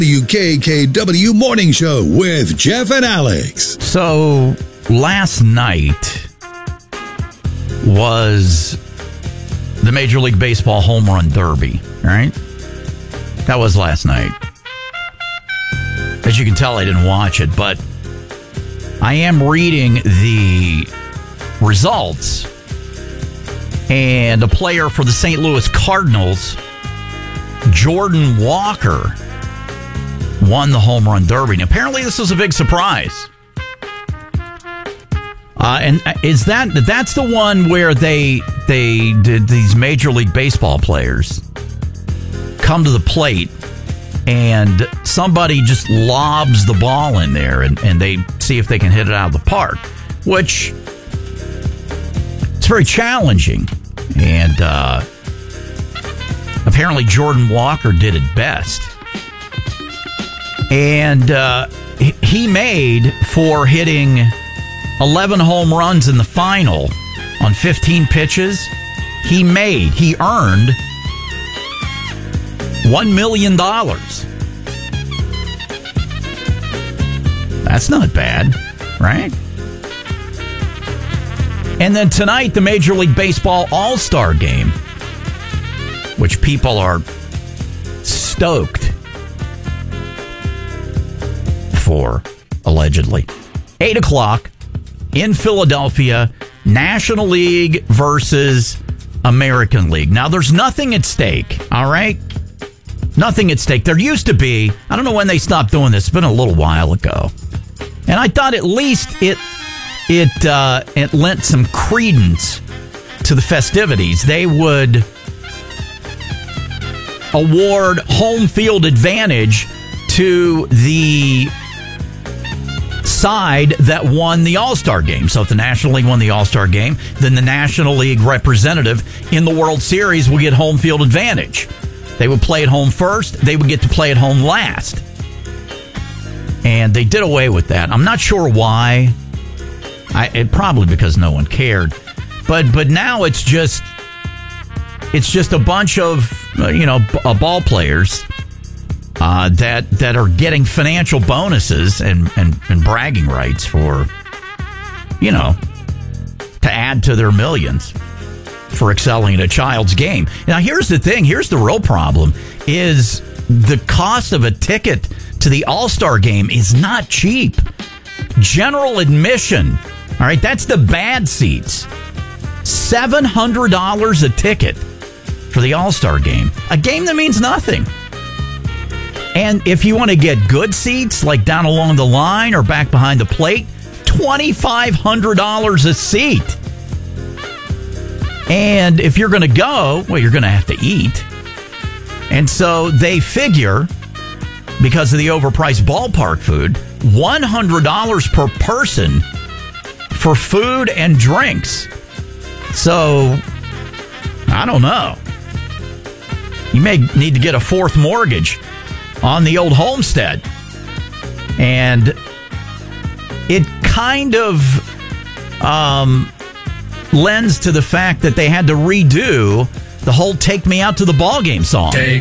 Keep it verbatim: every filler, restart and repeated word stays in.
W K K W Morning Show with Jeff and Alex. So last night was the Major League Baseball Home Run Derby, right? That was last night. As you can tell, I didn't watch it, but I am reading the results. And a player for the Saint Louis Cardinals, Jordan Walker, won the Home Run Derby. And apparently this was a big surprise. Uh, and is that that's the one where they they did these Major League Baseball players come to the plate and somebody just lobs the ball in there and, and they see if they can hit it out of the park, which it's very challenging. And uh, apparently Jordan Walker did it best. And uh, he made, for hitting eleven home runs in the final on fifteen pitches, he made, he earned one million dollars. That's not bad, right? And then tonight, the Major League Baseball All-Star Game, which people are stoked for, allegedly. eight o'clock in Philadelphia, National League versus American League. Now, there's nothing at stake, all right? Nothing at stake. There used to be. I don't know when they stopped doing this. It's been a little while ago. And I thought at least it it uh, it lent some credence to the festivities. They would award home field advantage to the side that won the All-Star Game. So if the National League won the All-Star Game, then the National League representative in the World Series will get home field advantage. They would play at home first. They would get to play at home last. And they did away with that. I'm not sure why. I, it, probably because no one cared. But but now it's just it's just a bunch of uh, you know b- uh, ball players uh, that that are getting financial bonuses and, and, and bragging rights for you know to add to their millions for excelling at a child's game. Now, here's the thing. Here's the real problem is the cost of a ticket to the All-Star Game is not cheap. General admission, all right, that's the bad seats. seven hundred dollars a ticket for the All-Star Game. A game that means nothing. And if you want to get good seats, like down along the line or back behind the plate, twenty-five hundred dollars a seat. And if you're going to go, well, you're going to have to eat. And so they figure, because of the overpriced ballpark food, one hundred dollars per person for food and drinks. So, I don't know. You may need to get a fourth mortgage on the old homestead. And it kind of um, lends to the fact that they had to redo the whole Take Me Out to the Ballgame song. Take